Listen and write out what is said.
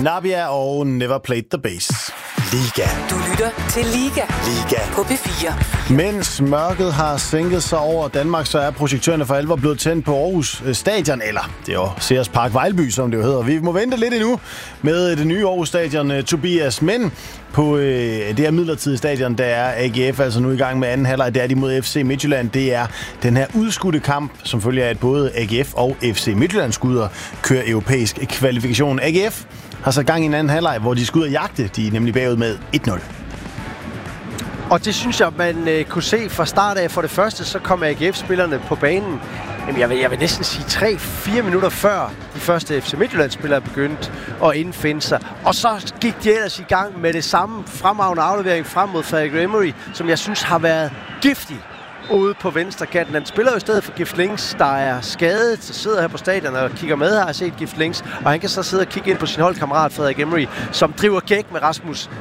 Nabia og Never Played the Bass. Liga. Du lytter til Liga. Liga. På P4. Mens mørket har sænket sig over Danmark, så er projektørerne for alvor blevet tændt på Aarhus Stadion, eller det er jo Sears Park Vejlby, som det jo hedder. Vi må vente lidt endnu med det nye Aarhus Stadion, Tobias, men på det her midlertidige stadion, der er AGF altså nu i gang med anden halvleg. Det er de mod FC Midtjylland. Det er den her udskudte kamp, som følger af, at både AGF og FC Midtjylland skuder kører europæisk kvalifikation. AGF har sat gang i en anden halvleg, hvor de skal ud og jagte. De er nemlig bagud med 1-0. Og det synes jeg, man kunne se fra start af. For det første, så kom AGF-spillerne på banen. Jamen, jeg vil næsten sige 3-4 minutter før de første FC Midtjylland-spillere begyndte at indfinde sig. Og så gik de ellers i gang med det samme fremragende aflevering frem mod Frederik Emery, som jeg synes har været giftig ude på venstre kanten. Han spiller jo i stedet for Gift Links, der er skadet, så sidder her på stadion og kigger med, har set Gift Links, og han kan så sidde og kigge ind på sin holdkammerat Frederik Emery, som driver gæk med Rasmus